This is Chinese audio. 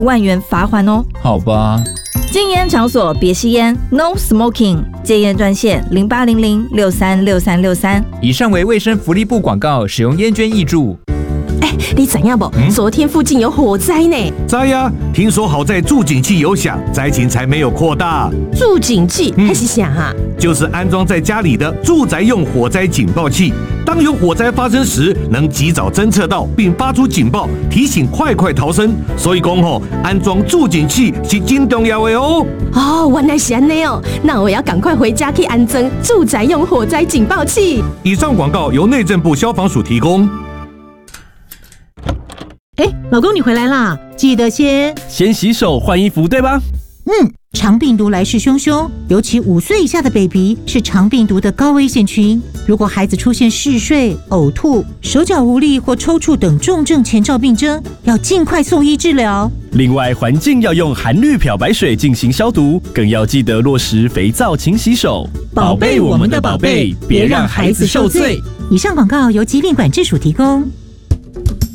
万元罚款哦。 好吧。 禁烟场所别吸烟 ，No Smoking。戒烟专线0800636363。 以上为卫生福利部广告，使用烟捐挹注。 你知影不？昨天附近有火灾呢。 知呀，听说好在住警器有响，灾情才没有扩大。 住警器还是啥啊？ 就是安装在家里的住宅用火灾警报器，当有火灾发生时，能及早侦测到并发出警报，提醒快逃生。所以讲安装住警器是真重要的哦。 哦，原来是安尼哦，那我要赶快回家去安装住宅用火灾警报器。 以上广告由内政部消防署提供。 老公你回来啦，记得先洗手换衣服，对吧？ 肠病毒来势汹汹，尤其5岁以下的 baby 是肠病毒的高危险群。如果孩子出现嗜睡、呕吐、手脚无力或抽搐等重症前兆病征，要尽快送医治疗。 另外，环境要用含氯漂白水进行消毒，更要记得落实肥皂勤洗手， 宝贝我们的宝贝，别让孩子受罪。以上广告由疾病管制署提供。